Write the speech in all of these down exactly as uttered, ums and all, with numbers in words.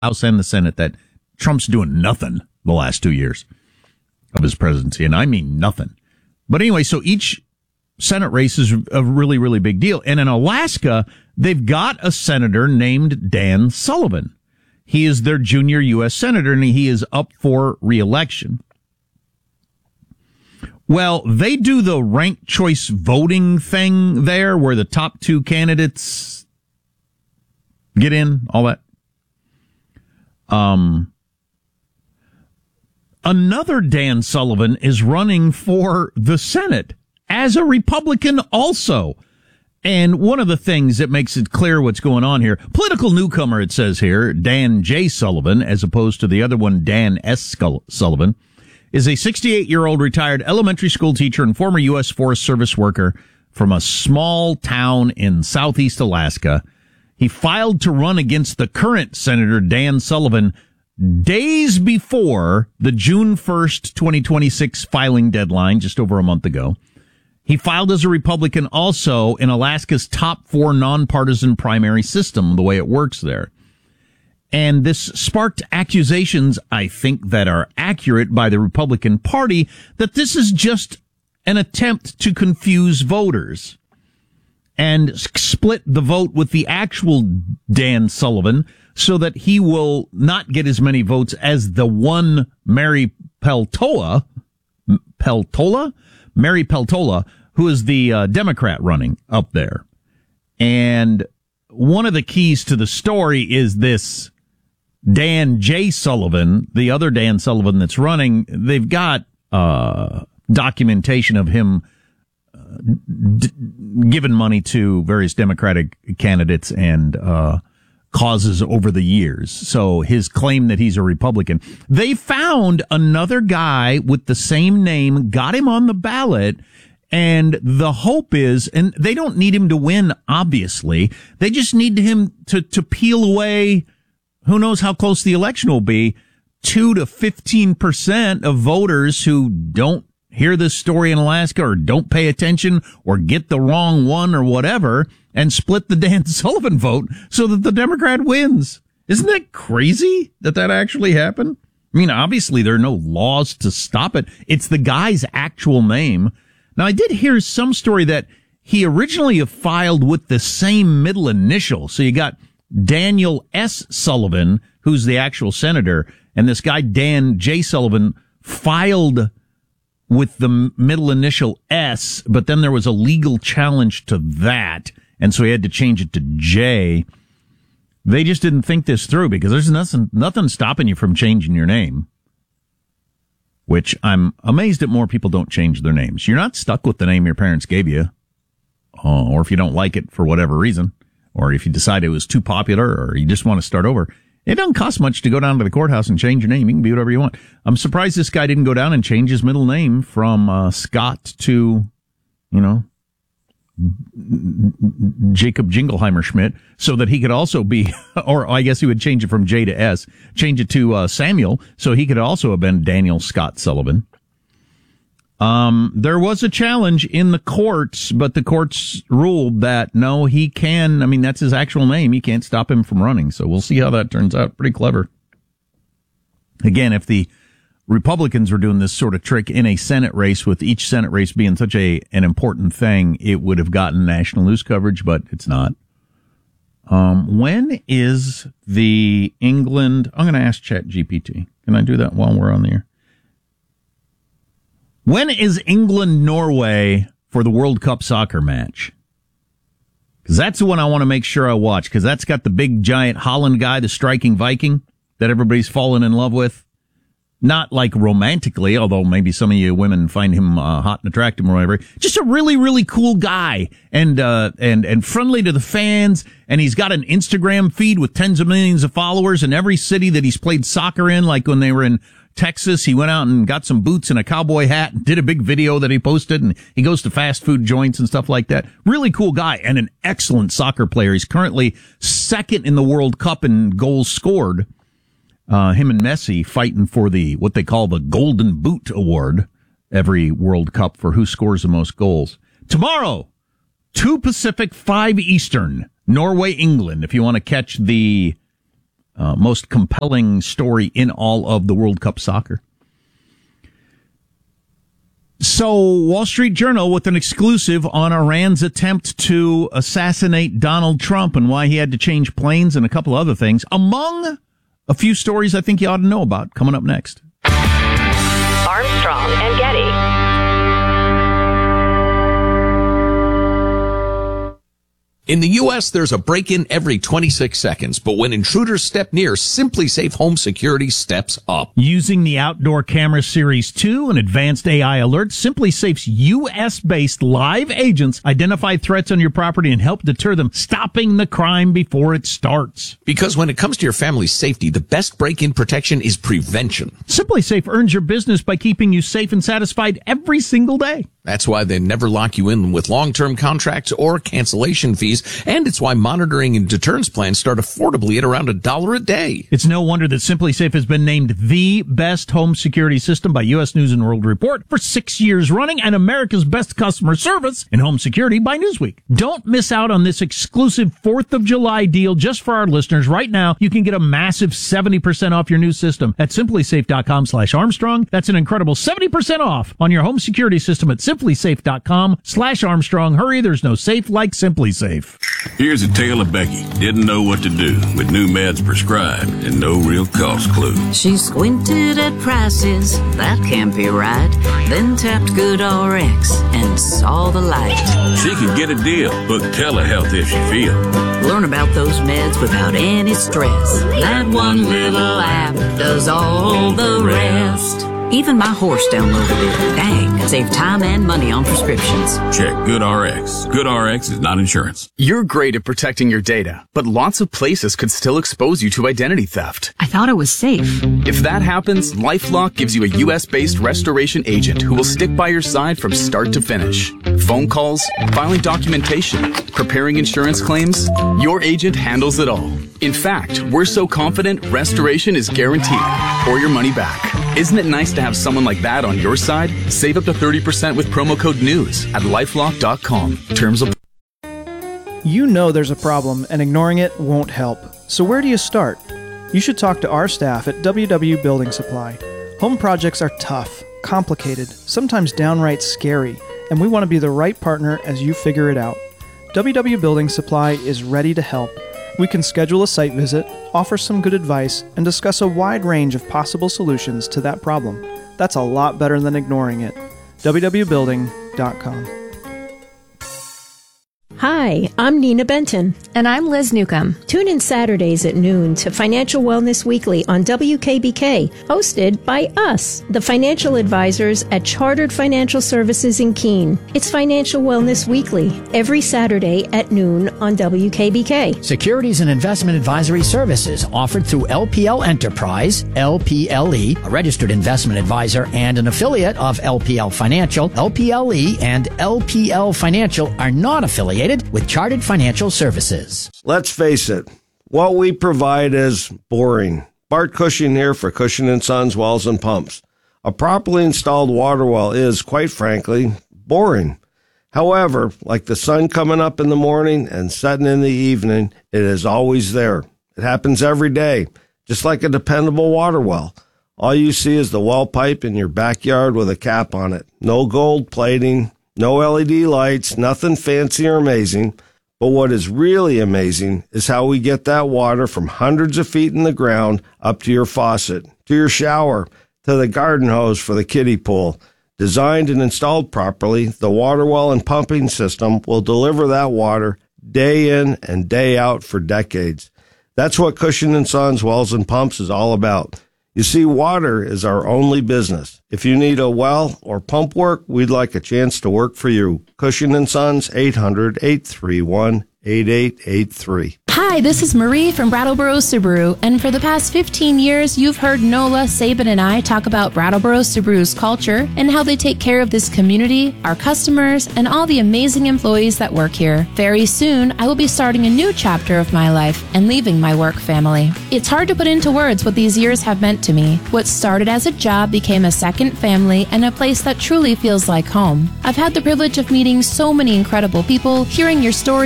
House and the Senate that Trump's doing nothing the last two years of his presidency, and I mean nothing. But anyway, so each Senate race is a really, really big deal. And in Alaska, they've got a senator named Dan Sullivan. He is their junior U S senator, and he is up for re-election. Well, they do the ranked choice voting thing there, where the top two candidates get in, all that. Um, another Dan Sullivan is running for the Senate as a Republican also. And one of the things that makes it clear what's going on here, political newcomer, it says here, Dan J. Sullivan, as opposed to the other one, Dan S. Sullivan, is a sixty-eight-year-old retired elementary school teacher and former U S Forest Service worker from a small town in southeast Alaska. He filed to run against the current Senator Dan Sullivan days before the June first, twenty twenty-six filing deadline, just over a month ago. He filed as a Republican also in Alaska's top four nonpartisan primary system, the way it works there. And this sparked accusations, I think, that are accurate by the Republican Party, that this is just an attempt to confuse voters and split the vote with the actual Dan Sullivan so that he will not get as many votes as the one Mary Peltola, Peltola? Mary Peltola, who is the uh, Democrat running up there. And one of the keys to the story is this Dan J. Sullivan, the other Dan Sullivan that's running. They've got uh, documentation of him uh, d- giving money to various Democratic candidates and uh causes over the years. So his claim that he's a Republican. They found another guy with the same name, got him on the ballot, and the hope is, and they don't need him to win, obviously. They just need him to, to peel away, who knows how close the election will be, two to fifteen percent of voters who don't hear this story in Alaska or don't pay attention or get the wrong one or whatever, and split the Dan Sullivan vote so that the Democrat wins. Isn't that crazy that that actually happened? I mean, obviously there are no laws to stop it. It's the guy's actual name. Now, I did hear some story that he originally filed with the same middle initial. So you got Daniel S. Sullivan, who's the actual senator, and this guy Dan J. Sullivan filed with the middle initial S, but then there was a legal challenge to that, and so he had to change it to J. They just didn't think this through because there's nothing, nothing stopping you from changing your name, which I'm amazed that more people don't change their names. You're not stuck with the name your parents gave you, uh, or if you don't like it for whatever reason, or if you decide it was too popular, or you just want to start over. It doesn't cost much to go down to the courthouse and change your name. You can be whatever you want. I'm surprised this guy didn't go down and change his middle name from uh, Scott to, you know, Jacob Jingleheimer Schmidt, so that he could also be, or I guess he would change it from J to S, change it to uh, Samuel, so he could also have been Daniel Scott Sullivan. Um, there was a challenge in the courts, but the courts ruled that no, he can, I mean, that's his actual name. You can't stop him from running. So we'll see how that turns out. Pretty clever. Again, if the Republicans were doing this sort of trick in a Senate race, with each Senate race being such a, an important thing, it would have gotten national news coverage, but it's not. Um, when is the England, I'm going to ask ChatGPT. Can I do that while we're on the air? When is England-Norway for the World Cup soccer match? Because that's the one I want to make sure I watch, because that's got the big, giant Holland guy, the striking Viking, that everybody's fallen in love with. Not like romantically, although maybe some of you women find him uh, hot and attractive or whatever. Just a really, really cool guy, and uh and and friendly to the fans. And he's got an Instagram feed with tens of millions of followers in every city that he's played soccer in. Like when they were in Texas, he went out and got some boots and a cowboy hat and did a big video that he posted. And he goes to fast food joints and stuff like that. Really cool guy and an excellent soccer player. He's currently second in the World Cup in goals scored. Uh, him and Messi fighting for the, what they call the Golden Boot Award every World Cup for who scores the most goals. Tomorrow, two Pacific, five Eastern, Norway, England, if you want to catch the uh, most compelling story in all of the World Cup soccer. So, Wall Street Journal with an exclusive on Iran's attempt to assassinate Donald Trump and why he had to change planes and a couple other things, among a few stories I think you ought to know about, coming up next. Armstrong and Getty. In the U S, there's a break-in every twenty-six seconds, but when intruders step near, SimpliSafe Home Security steps up. Using the Outdoor Camera Series two and advanced A I alerts, SimpliSafe's U S-based live agents identify threats on your property and help deter them, stopping the crime before it starts. Because when it comes to your family's safety, the best break-in protection is prevention. SimpliSafe earns your business by keeping you safe and satisfied every single day. That's why they never lock you in with long-term contracts or cancellation fees, and it's why monitoring and deterrence plans start affordably at around a dollar a day. It's no wonder that SimpliSafe has been named the best home security system by U S News and World Report for six years running and America's best customer service in home security by Newsweek. Don't miss out on this exclusive fourth of July deal just for our listeners. Right now, you can get a massive seventy percent off your new system at SimpliSafe.com slash Armstrong. That's an incredible seventy percent off on your home security system at SimpliSafe.com slash Armstrong. Hurry, there's no safe like SimpliSafe. Here's a tale of Becky. Didn't know what to do with new meds prescribed and no real cost clue. She squinted at prices, that can't be right. Then tapped GoodRx and saw the light. She could get a deal. Book telehealth if she feel. Learn about those meds without any stress. That one little app does all the rest. Even my horse downloaded it. Dang, save time and money on prescriptions. Check GoodRx. GoodRx is not insurance. You're great at protecting your data, but lots of places could still expose you to identity theft. I thought it was safe. If that happens, LifeLock gives you a U S-based restoration agent who will stick by your side from start to finish. Phone calls, filing documentation, preparing insurance claims, your agent handles it all. In fact, we're so confident restoration is guaranteed or your money back. Isn't it nice to have someone like that on your side? Save up to thirty percent with promo code NEWS at lifelock dot com. Terms of... You know there's a problem, and ignoring it won't help. So where do you start? You should talk to our staff at W W Building Supply. Home projects are tough, complicated, sometimes downright scary, and we want to be the right partner as you figure it out. W W Building Supply is ready to help. We can schedule a site visit, offer some good advice, and discuss a wide range of possible solutions to that problem. That's a lot better than ignoring it. W W building dot com. Hi, I'm Nina Benton. And I'm Liz Newcomb. Tune in Saturdays at noon to Financial Wellness Weekly on W K B K, hosted by us, the financial advisors at Chartered Financial Services in Keene. It's Financial Wellness Weekly, every Saturday at noon on W K B K. Securities and investment advisory services offered through L P L Enterprise, L P L E, a registered investment advisor and an affiliate of L P L Financial. L P L E and L P L Financial are not affiliated with Chartered Financial Services. Let's face it, what we provide is boring. Bart Cushing here for Cushing and Sons Wells and Pumps. A properly installed water well is, quite frankly, boring. However, like the sun coming up in the morning and setting in the evening, it is always there. It happens every day, just like a dependable water well. All you see is the well pipe in your backyard with a cap on it. No gold plating, no L E D lights, nothing fancy or amazing. But what is really amazing is how we get that water from hundreds of feet in the ground up to your faucet, to your shower, to the garden hose for the kiddie pool. Designed and installed properly, the water well and pumping system will deliver that water day in and day out for decades. That's what Cushing and Sons Wells and Pumps is all about. You see, water is our only business. If you need a well or pump work, we'd like a chance to work for you. Cushing and Sons, eight hundred, eight three one, eight eight eight three. Hi, this is Marie from Brattleboro Subaru, and for the past fifteen years, you've heard Nola, Saban, and I talk about Brattleboro Subaru's culture and how they take care of this community, our customers, and all the amazing employees that work here. Very soon, I will be starting a new chapter of my life and leaving my work family. It's hard to put into words what these years have meant to me. What started as a job became a second family and a place that truly feels like home. I've had the privilege of meeting so many incredible people, hearing your stories,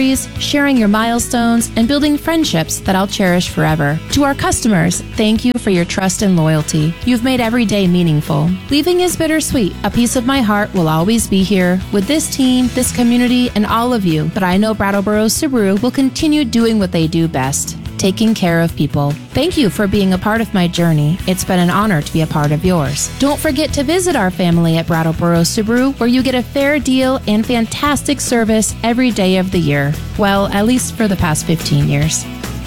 sharing your milestones, and building friendships that I'll cherish forever. To our customers, thank you for your trust and loyalty. You've made every day meaningful. Leaving is bittersweet. A piece of my heart will always be here with this team, this community, and all of you. But I know Brattleboro Subaru will continue doing what they do best, taking care of people. Thank you for being a part of my journey. It's been an honor to be a part of yours. Don't forget to visit our family at Brattleboro Subaru, where you get a fair deal and fantastic service every day of the year. Well, at least for the past fifteen years.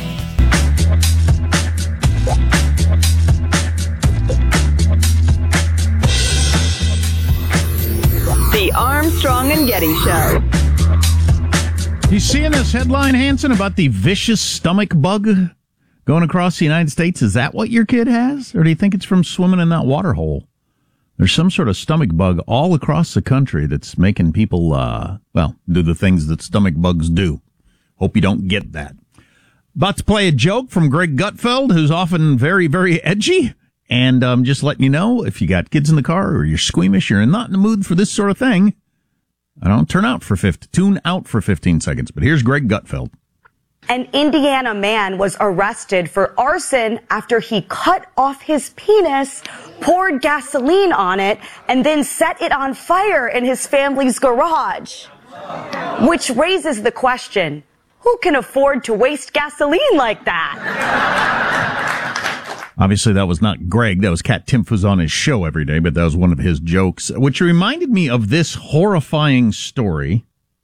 The Armstrong and Getty Show. You seeing this headline, Hanson, about the vicious stomach bug going across the United States? Is that what your kid has? Or do you think it's from swimming in that water hole? There's some sort of stomach bug all across the country that's making people, uh, well, do the things that stomach bugs do. Hope you don't get that. About to play a joke from Greg Gutfeld, who's often very, very edgy. And um, just letting you know, if you got kids in the car or you're squeamish, you're not in the mood for this sort of thing, I don't turn out for fifty, tune out for fifteen seconds. But here's Greg Gutfeld. An Indiana man was arrested for arson after he cut off his penis, poured gasoline on it, and then set it on fire in his family's garage. Which raises the question, who can afford to waste gasoline like that? Obviously, that was not Greg. That was Kat Timpf, who's on his show every day, but that was one of his jokes, which reminded me of this horrifying story.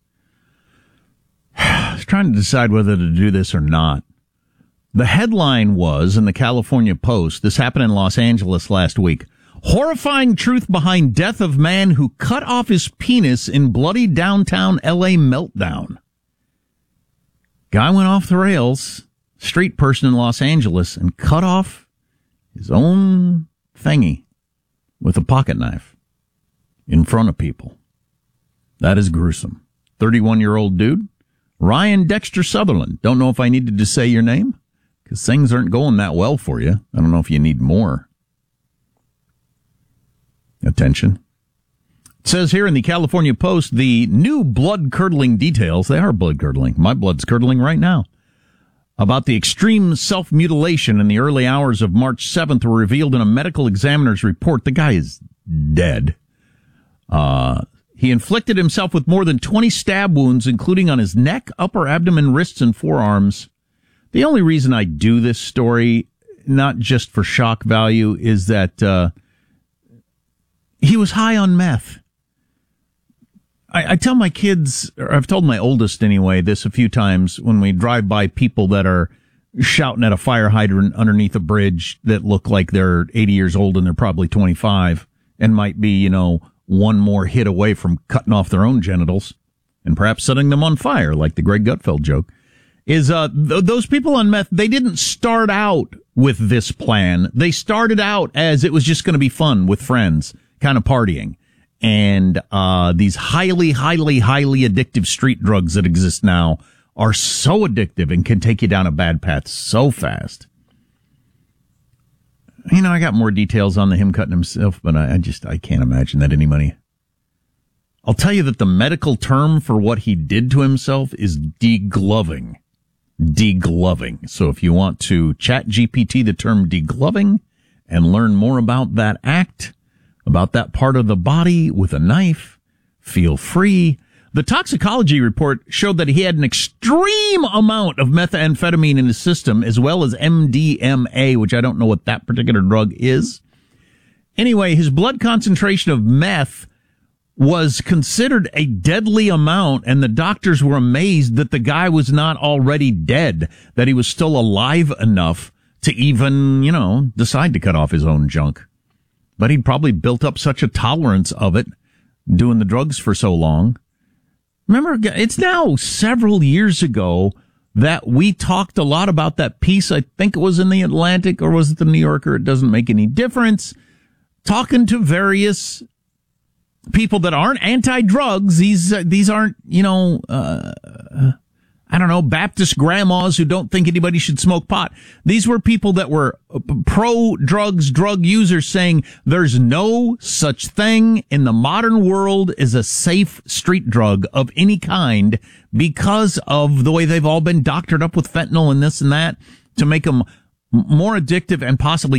I was trying to decide whether to do this or not. The headline was in the California Post, this happened in Los Angeles last week, horrifying truth behind death of man who cut off his penis in bloody downtown L A meltdown. Guy went off the rails, street person in Los Angeles, and cut off his own thingy with a pocket knife in front of people. That is gruesome. thirty-one-year-old dude, Ryan Dexter Sutherland. Don't know if I needed to say your name, because things aren't going that well for you. I don't know if you need more attention. It says here in the California Post, the new blood-curdling details, they are blood-curdling. My blood's curdling right now, about the extreme self-mutilation in the early hours of March seventh were revealed in a medical examiner's report. The guy is dead. Uh, he inflicted himself with more than twenty stab wounds, including on his neck, upper abdomen, wrists, and forearms. The only reason I do this story, not just for shock value, is that uh, he was high on meth. I, I tell my kids, or I've told my oldest anyway, this a few times when we drive by people that are shouting at a fire hydrant underneath a bridge that look like they're eighty years old and they're probably twenty-five and might be, you know, one more hit away from cutting off their own genitals and perhaps setting them on fire, like the Greg Gutfeld joke, is uh th- those people on meth, they didn't start out with this plan. They started out as it was just going to be fun with friends, kind of partying. And uh these highly, highly, highly addictive street drugs that exist now are so addictive and can take you down a bad path so fast. You know, I got more details on the him cutting himself, but I, I just, I can't imagine that anybody. I'll tell you that the medical term for what he did to himself is degloving. Degloving. So if you want to chat G P T the term degloving and learn more about that act, about that part of the body with a knife, feel free. The toxicology report showed that he had an extreme amount of methamphetamine in his system, as well as M D M A, which I don't know what that particular drug is. Anyway, his blood concentration of meth was considered a deadly amount, and the doctors were amazed that the guy was not already dead, that he was still alive enough to even, you know, decide to cut off his own junk. But he'd probably built up such a tolerance of it, doing the drugs for so long. Remember, it's now several years ago that we talked a lot about that piece. I think it was in the Atlantic, or was it the New Yorker? It doesn't make any difference. Talking to various people that aren't anti-drugs. These, uh, these aren't, you know, uh, I don't know, Baptist grandmas who don't think anybody should smoke pot. These were people that were pro-drugs, drug users saying there's no such thing in the modern world as a safe street drug of any kind because of the way they've all been doctored up with fentanyl and this and that to make them more addictive and possibly